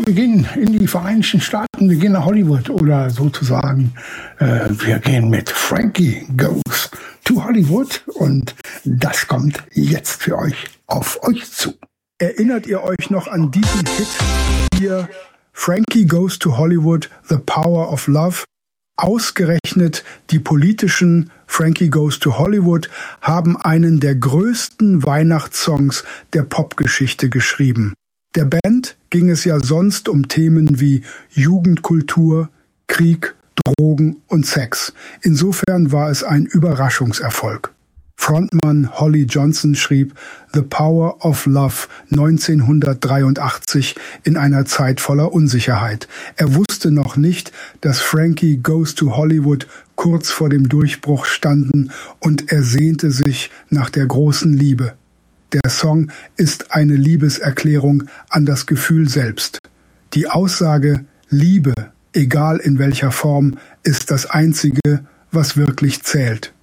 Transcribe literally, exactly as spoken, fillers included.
wir gehen in die Vereinigten Staaten, wir gehen nach Hollywood oder sozusagen, äh, wir gehen mit Frankie Goes to Hollywood und das kommt jetzt für euch auf euch zu. Erinnert ihr euch noch an diesen Hit hier, Frankie Goes to Hollywood, The Power of Love? Ausgerechnet die politischen Frankie Goes to Hollywood haben einen der größten Weihnachtssongs der Popgeschichte geschrieben. Der Band ging es ja sonst um Themen wie Jugendkultur, Krieg, Drogen und Sex. Insofern war es ein Überraschungserfolg. Frontmann Holly Johnson schrieb The Power of Love neunzehnhundertdreiundachtzig in einer Zeit voller Unsicherheit. Er wusste noch nicht, dass Frankie Goes to Hollywood kurz vor dem Durchbruch standen und er sehnte sich nach der großen Liebe. Der Song ist eine Liebeserklärung an das Gefühl selbst. Die Aussage Liebe, egal in welcher Form, ist das Einzige, was wirklich zählt.